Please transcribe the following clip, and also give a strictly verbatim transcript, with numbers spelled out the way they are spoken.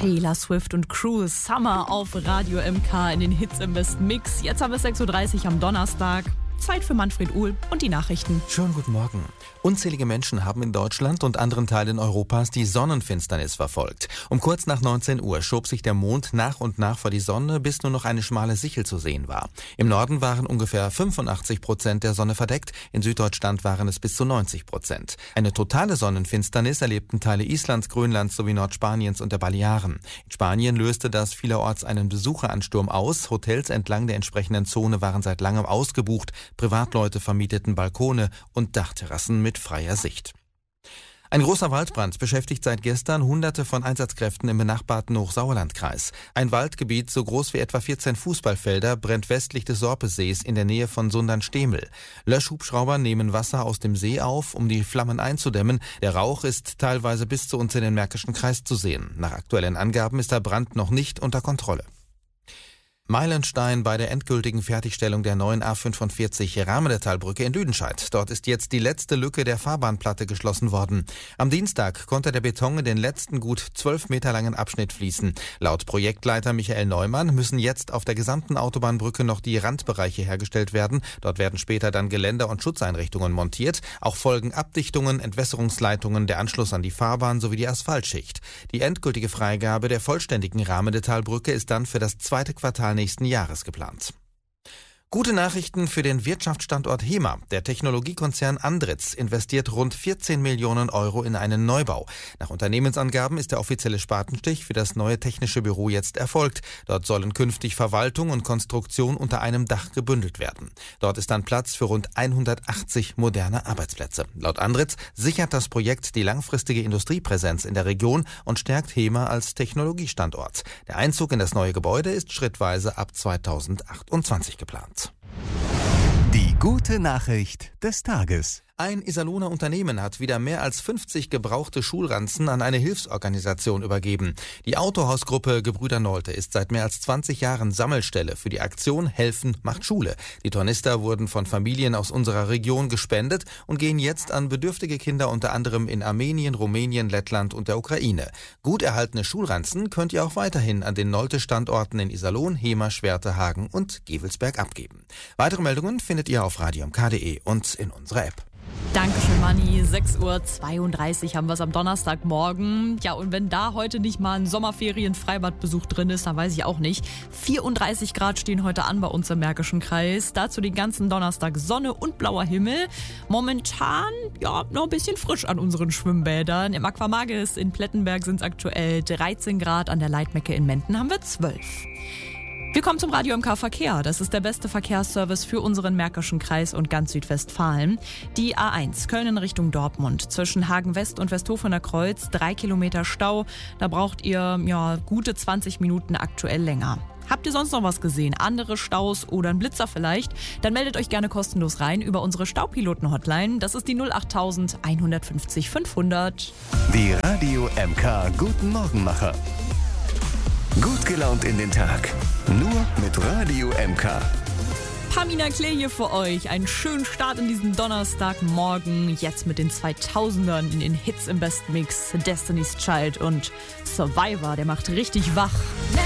Taylor Swift und Cruel Summer auf Radio M K in den Hits im besten Mix. Jetzt haben wir sechs Uhr dreißig am Donnerstag. Zeit für Manfred Uhl und die Nachrichten. Schönen guten Morgen. Unzählige Menschen haben in Deutschland und anderen Teilen Europas die Sonnenfinsternis verfolgt. Um kurz nach neunzehn Uhr schob sich der Mond nach und nach vor die Sonne, bis nur noch eine schmale Sichel zu sehen war. Im Norden waren ungefähr fünfundachtzig Prozent der Sonne verdeckt, in Süddeutschland waren es bis zu neunzig Prozent. Eine totale Sonnenfinsternis erlebten Teile Islands, Grönlands sowie Nordspaniens und der Balearen. In Spanien löste das vielerorts einen Besucheransturm aus. Hotels entlang der entsprechenden Zone waren seit langem ausgebucht. Privatleute vermieteten Balkone und Dachterrassen mit freier Sicht. Ein großer Waldbrand beschäftigt seit gestern Hunderte von Einsatzkräften im benachbarten Hochsauerlandkreis. Ein Waldgebiet so groß wie etwa vierzehn Fußballfelder brennt westlich des Sorpesees in der Nähe von Sundern-Stehmel. Löschhubschrauber nehmen Wasser aus dem See auf, um die Flammen einzudämmen. Der Rauch ist teilweise bis zu uns in den Märkischen Kreis zu sehen. Nach aktuellen Angaben ist der Brand noch nicht unter Kontrolle. Meilenstein bei der endgültigen Fertigstellung der neuen A fünfundvierzig Rahmenettalbrücke in Lüdenscheid. Dort ist jetzt die letzte Lücke der Fahrbahnplatte geschlossen worden. Am Dienstag konnte der Beton in den letzten gut zwölf Meter langen Abschnitt fließen. Laut Projektleiter Michael Neumann müssen jetzt auf der gesamten Autobahnbrücke noch die Randbereiche hergestellt werden. Dort werden später dann Geländer und Schutzeinrichtungen montiert. Auch folgen Abdichtungen, Entwässerungsleitungen, der Anschluss an die Fahrbahn sowie die Asphaltschicht. Die endgültige Freigabe der vollständigen Rahmenettalbrücke ist dann für das zweite Quartal nächsten Jahres geplant. Gute Nachrichten für den Wirtschaftsstandort HEMA. Der Technologiekonzern Andritz investiert rund vierzehn Millionen Euro in einen Neubau. Nach Unternehmensangaben ist der offizielle Spatenstich für das neue technische Büro jetzt erfolgt. Dort sollen künftig Verwaltung und Konstruktion unter einem Dach gebündelt werden. Dort ist dann Platz für rund hundertachtzig moderne Arbeitsplätze. Laut Andritz sichert das Projekt die langfristige Industriepräsenz in der Region und stärkt HEMA als Technologiestandort. Der Einzug in das neue Gebäude ist schrittweise ab zweitausendachtundzwanzig geplant. Die gute Nachricht des Tages. Ein Iserlohner Unternehmen hat wieder mehr als fünfzig gebrauchte Schulranzen an eine Hilfsorganisation übergeben. Die Autohausgruppe Gebrüder Nolte ist seit mehr als zwanzig Jahren Sammelstelle für die Aktion Helfen macht Schule. Die Tornister wurden von Familien aus unserer Region gespendet und gehen jetzt an bedürftige Kinder unter anderem in Armenien, Rumänien, Lettland und der Ukraine. Gut erhaltene Schulranzen könnt ihr auch weiterhin an den Nolte-Standorten in Iserlohn, Hemer, Schwerte, Hagen und Gevelsberg abgeben. Weitere Meldungen findet ihr auf radio m k punkt de und in unserer App. Dankeschön, Manni. sechs Uhr zweiunddreißig haben wir es am Donnerstagmorgen. Ja, und wenn da heute nicht mal ein Sommerferien-Freibadbesuch drin ist, dann weiß ich auch nicht. vierunddreißig Grad stehen heute an bei uns im Märkischen Kreis. Dazu den ganzen Donnerstag Sonne und blauer Himmel. Momentan, ja, noch ein bisschen frisch an unseren Schwimmbädern. Im Aquamagis in Plettenberg sind es aktuell dreizehn Grad. An der Leitmecke in Menden haben wir zwölf. Wir kommen zum Radio M K Verkehr. Das ist der beste Verkehrsservice für unseren Märkischen Kreis und ganz Südwestfalen. Die A eins Köln in Richtung Dortmund zwischen Hagen West und Westhofener Kreuz, drei Kilometer Stau. Da braucht ihr ja gute zwanzig Minuten aktuell länger. Habt ihr sonst noch was gesehen? Andere Staus oder ein Blitzer vielleicht? Dann meldet euch gerne kostenlos rein über unsere Staupiloten-Hotline. Das ist die null acht eins fünf null fünfhundert. Die Radio M K Guten Morgenmacher. Gut gelaunt in den Tag. Nur mit Radio M K. Pamina Klee hier für euch. Einen schönen Start in diesen Donnerstagmorgen. Jetzt mit den zweitausendern in den Hits im Best Mix. Destiny's Child und Survivor. Der macht richtig wach.